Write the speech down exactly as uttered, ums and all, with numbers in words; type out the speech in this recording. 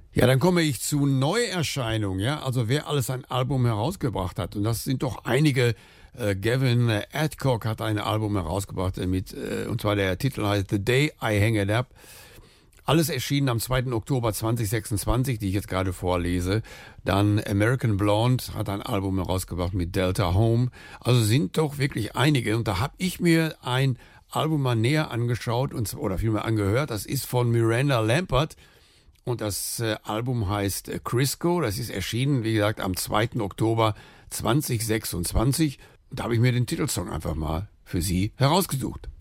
Ja, dann komme ich zu Neuerscheinungen, ja. Also wer alles ein Album herausgebracht hat. Und das sind doch einige. Äh, Gavin äh, Adcock hat ein Album herausgebracht äh, mit, äh, und zwar der Titel heißt The Day I Hang It Up. Alles erschienen am zweiten Oktober zweitausendsechsundzwanzig, die ich jetzt gerade vorlese. Dann American Blonde hat ein Album herausgebracht mit Delta Home. Also sind doch wirklich einige. Und da habe ich mir ein Album mal näher angeschaut und, oder vielmehr angehört. Das ist von Miranda Lambert. Und das äh, Album heißt äh, Crisco. Das ist erschienen, wie gesagt, am zweiten Oktober zweitausendsechsundzwanzig. Da habe ich mir den Titelsong einfach mal für Sie herausgesucht.